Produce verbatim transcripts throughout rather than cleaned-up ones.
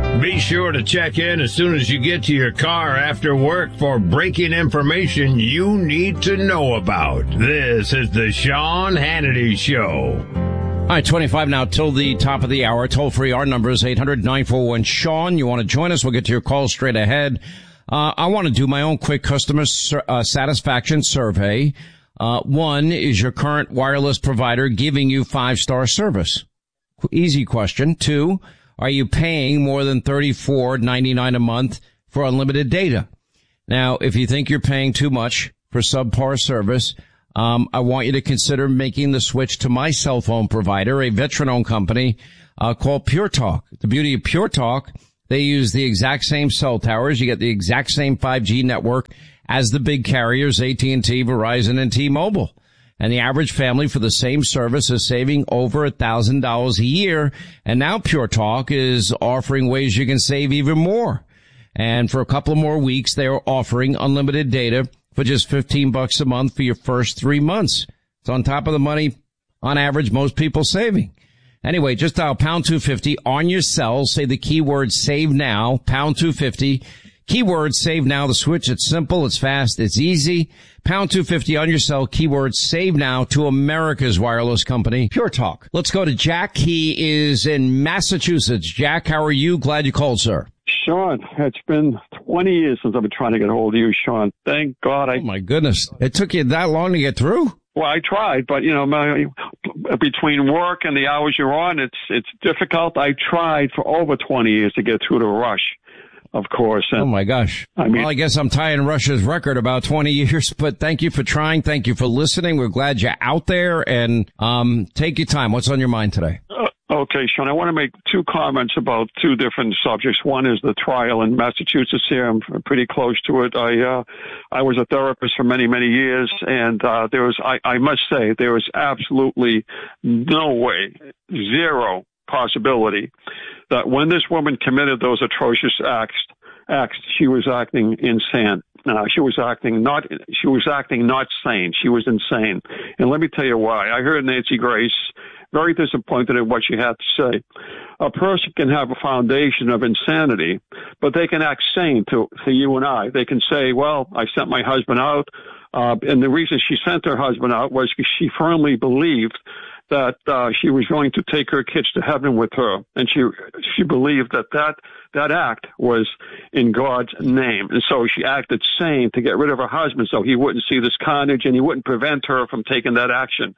Be sure to check in as soon as you get to your car after work for breaking information you need to know about. This is the Sean Hannity Show. All right, twenty-five now till the top of the hour. Toll free, our number is eight hundred nine four one Sean. You want to join us? We'll get to your call straight ahead. Uh, I want to do my own quick customer uh, satisfaction survey. Uh, one, is your current wireless provider giving you five-star service? Easy question. Two, are you paying more than thirty-four ninety-nine a month for unlimited data? Now, if you think you're paying too much for subpar service, um, I want you to consider making the switch to my cell phone provider, a veteran-owned company uh, called Pure Talk. The beauty of Pure Talk, they use the exact same cell towers. You get the exact same five G network as the big carriers, A T and T, Verizon, and T-Mobile. And the average family for the same service is saving over a thousand dollars a year. And now Pure Talk is offering ways you can save even more. And for a couple of more weeks, they are offering unlimited data for just fifteen bucks a month for your first three months. It's on top of the money, on average, most people saving. Anyway, just dial pound two fifty on your cell. Say the keyword save now, pound two fifty. Keyword save now. The switch, it's simple, it's fast, it's easy. Pound two fifty on your cell. Keyword save now to America's wireless company, Pure Talk. Let's go to Jack. He is in Massachusetts. Jack, how are you? Glad you called, sir. Sean, it's been twenty years since I've been trying to get a hold of you, Sean. Thank God I... Oh, my goodness. It took you that long to get through? Well, I tried, but, you know, my, between work and the hours you're on, it's it's difficult. I tried for over twenty years to get through the rush, of course. And, oh, my gosh. I mean, well, I guess I'm tying Rush's record about twenty years, but thank you for trying. Thank you for listening. We're glad you're out there, and um take your time. What's on your mind today? Uh, okay, Sean, I want to make two comments about two different subjects. One is the trial in Massachusetts here. I'm pretty close to it. I uh I was a therapist for many, many years, and uh there was, I, I must say, there was absolutely no way, zero possibility that when this woman committed those atrocious acts, acts, she was acting insane. Uh, she was acting not, she was acting not sane. She was insane. And let me tell you why. I heard Nancy Grace very disappointed in what she had to say. A person can have a foundation of insanity, but they can act sane to, to you and I. They can say, well, I sent my husband out. Uh, and the reason she sent her husband out was because she firmly believed that uh, she was going to take her kids to heaven with her, and she she believed that that that act was in God's name, and so she acted sane to get rid of her husband, so he wouldn't see this carnage and he wouldn't prevent her from taking that action.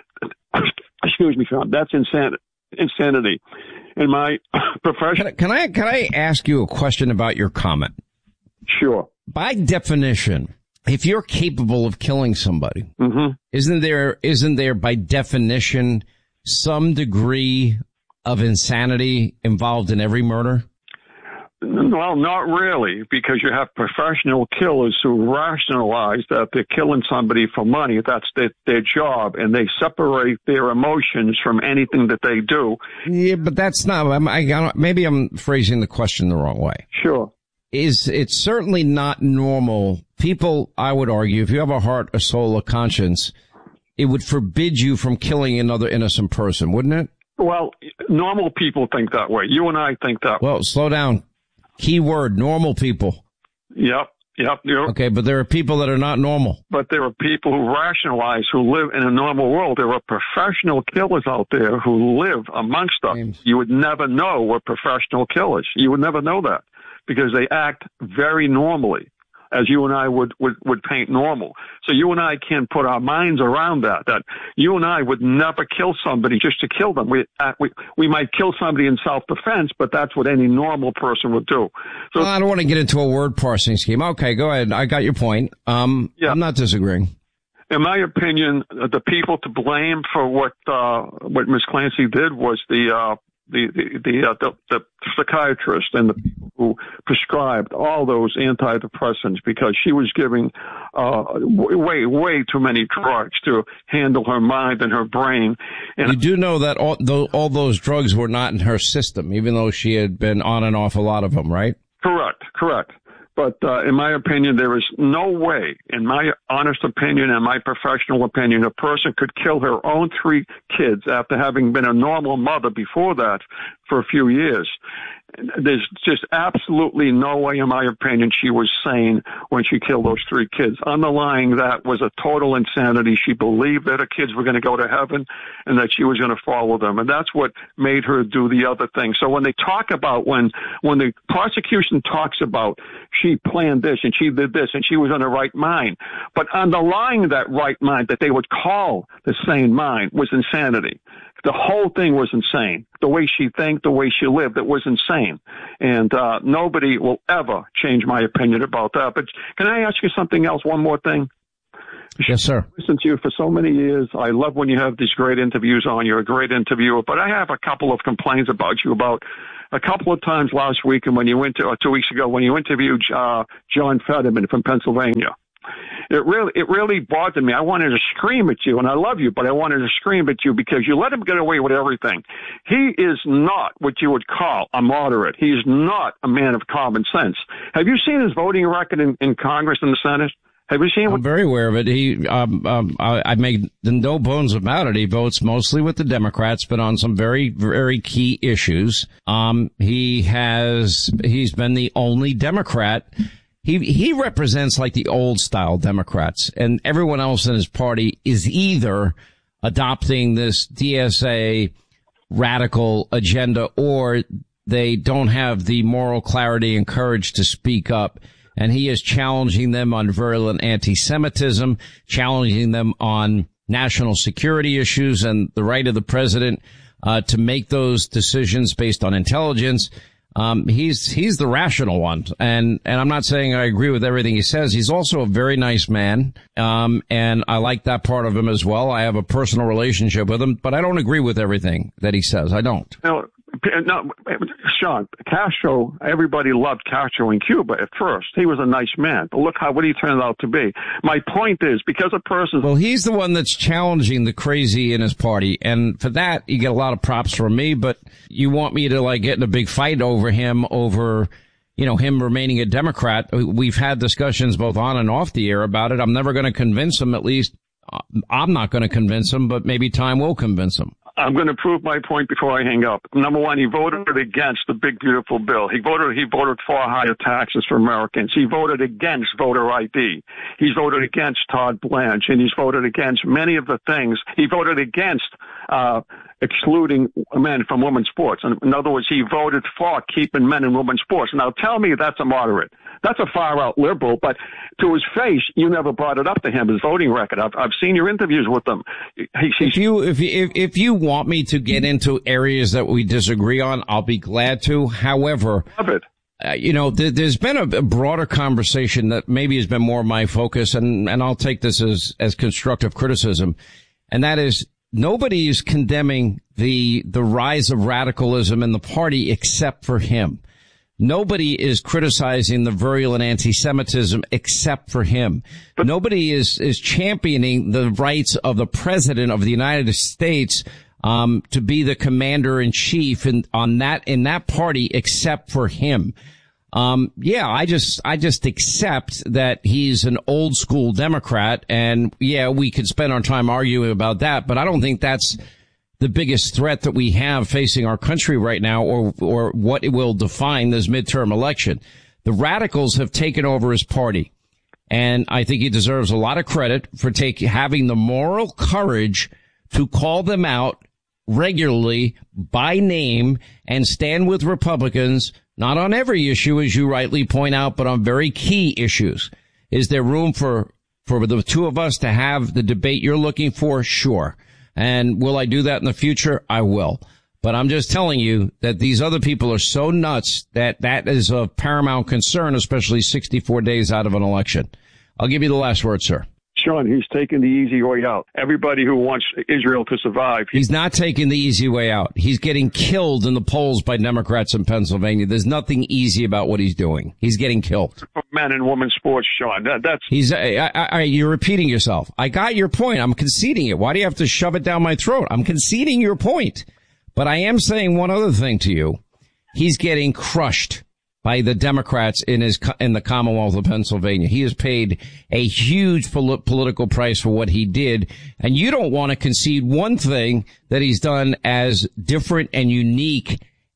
Excuse me, Sean. That's insanity. Insanity. In my profession, can I, can I can I ask you a question about your comment? Sure. By definition, if you're capable of killing somebody, mm-hmm. isn't there, isn't there by definition some degree of insanity involved in every murder? Well, not really, because you have professional killers who rationalize that they're killing somebody for money. That's their, their job, and they separate their emotions from anything that they do. Yeah, but that's not, I, I, maybe I'm phrasing the question the wrong way. Sure. Is it's certainly not normal. People, I would argue, if you have a heart, a soul, a conscience, it would forbid you from killing another innocent person, wouldn't it? Well, normal people think that way. You and I think that way. Well, slow down. Key word, normal people. Yep, yep, yep. Okay, but there are people that are not normal. But there are people who rationalize, who live in a normal world. There are professional killers out there who live amongst us. James. You would never know we're professional killers. You would never know that because they act very normally, as you and I would, would, would paint normal. So you and I can't put our minds around that, that you and I would never kill somebody just to kill them. We, uh, we, we might kill somebody in self-defense, but that's what any normal person would do. So well, I don't want to get into a word parsing scheme. Okay, go ahead. I got your point. Um, yeah. I'm not disagreeing. In my opinion, the people to blame for what, uh, what Miss Clancy did was the, uh, the the the, uh, the the psychiatrist and the people who prescribed all those antidepressants, because she was giving uh way way too many drugs to handle her mind and her brain. And you do know that all those, all those drugs were not in her system, even though she had been on and off a lot of them, right? Correct, correct. But uh, in my opinion, there is no way, in my honest opinion and my professional opinion, a person could kill her own three kids after having been a normal mother before that for a few years. there's just absolutely no way, in my opinion, she was sane when she killed those three kids. Underlying that was a total insanity. She believed that her kids were going to go to heaven and that she was going to follow them. And that's what made her do the other thing. So when they talk about, when, when the prosecution talks about she planned this and she did this and she was in her right mind, but underlying that right mind that they would call the sane mind was insanity. The whole thing was insane. The way she think, the way she lived, it was insane. And uh nobody will ever change my opinion about that. But can I ask you something else? One more thing? Yes, sir. I've listened to you for so many years. I love when you have these great interviews on. You're a great interviewer. But I have a couple of complaints about you about a couple of times last week and when you went to, or two weeks ago when you interviewed uh John Fetterman from Pennsylvania. It really, it really bothered me. I wanted to scream at you, and I love you, but I wanted to scream at you because you let him get away with everything. He is not what you would call a moderate. He is not a man of common sense. Have you seen his voting record in, in Congress and the Senate? Have you seen? I'm very aware of it. He, um, um, I, I make no bones about it. He votes mostly with the Democrats, but on some very, very key issues. Um, he has, he's been the only Democrat. He he represents like the old style Democrats, and everyone else in his party is either adopting this D S A radical agenda or they don't have the moral clarity and courage to speak up. And he is challenging them on virulent anti-Semitism, challenging them on national security issues and the right of the president uh to make those decisions based on intelligence. Um, he's, he's the rational one. And, and I'm not saying I agree with everything he says. He's also a very nice man. Um, and I like that part of him as well. I have a personal relationship with him, but I don't agree with everything that he says. I don't. No, no, Sean, Castro, everybody loved Castro in Cuba at first. He was a nice man, but look how, what he turned out to be. My point is, because a person... Well, he's the one that's challenging the crazy in his party, and for that, you get a lot of props from me, but you want me to, like, get in a big fight over him, over, you know, him remaining a Democrat. We've had discussions both on and off the air about it. I'm never going to convince him, at least I'm not going to convince him, but maybe time will convince him. I'm going to prove my point before I hang up. Number one, he voted against the big, beautiful bill. He voted, he voted for higher taxes for Americans. He voted against voter I D. He's voted against Todd Blanche, and he's voted against many of the things. He voted against, uh, excluding men from women's sports. In other words, he voted for keeping men in women's sports. Now tell me that's a moderate. That's a far-out liberal, but to his face, you never brought it up to him, his voting record. I've, I've seen your interviews with him. He, if you, if, if, if you want me to get into areas that we disagree on, I'll be glad to. However, love it. Uh, you know, th- there's been a, a broader conversation that maybe has been more my focus, and, and I'll take this as, as constructive criticism, and that is nobody is condemning the, the rise of radicalism in the party except for him. Nobody is criticizing the virulent anti-Semitism except for him. But nobody is, is championing the rights of the president of the United States, um, to be the commander in chief in, on that, in that party except for him. Um, yeah, I just, I just accept that he's an old school Democrat, and yeah, we could spend our time arguing about that, but I don't think that's the biggest threat that we have facing our country right now, or or what it will define this midterm election. The radicals have taken over his party, and I think he deserves a lot of credit for take, having the moral courage to call them out regularly by name and stand with Republicans, not on every issue, as you rightly point out, but on very key issues. Is there room for for the two of us to have the debate you're looking for? Sure. And will I do that in the future? I will. But I'm just telling you that these other people are so nuts that that is of paramount concern, especially sixty-four days out of an election. I'll give you the last word, sir. Sean, he's taking the easy way out. Everybody who wants Israel to survive. He's not taking the easy way out. He's getting killed in the polls by Democrats in Pennsylvania. There's nothing easy about what he's doing. He's getting killed. Men and women sports, Sean. That, that's. He's. I, I, I, you're repeating yourself. I got your point. I'm conceding it. Why do you have to shove it down my throat? I'm conceding your point. But I am saying one other thing to you. He's getting crushed by the Democrats in his in the Commonwealth of Pennsylvania. He has paid a huge pol- political price for what he did, and you don't want to concede one thing that he's done as different and unique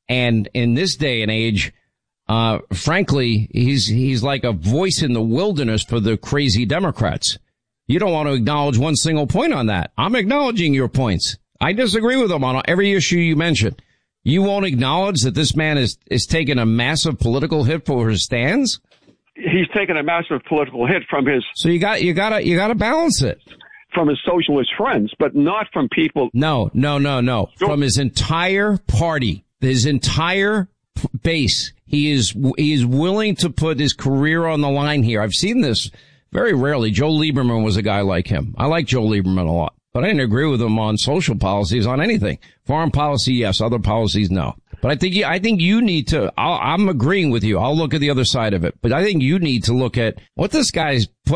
And in this day and age, uh, frankly, he's, he's like a voice in the wilderness for the crazy Democrats. You don't want to acknowledge one single point on that. I'm acknowledging your points. I disagree with him on every issue you mentioned. You won't acknowledge that this man is, is taking a massive political hit for his stands? He's taken a massive political hit from his... So you got, you gotta, you gotta balance it. From his socialist friends, but not from people... No, no, no, no. Sure. From his entire party, his entire base. He is, he is willing to put his career on the line here. I've seen this very rarely. Joe Lieberman was a guy like him. I like Joe Lieberman a lot, but I didn't agree with him on social policies, on anything. Foreign policy, yes. Other policies, no. But I think you, I think you need to, I'll, I'm agreeing with you. I'll look at the other side of it, but I think you need to look at what this guy's put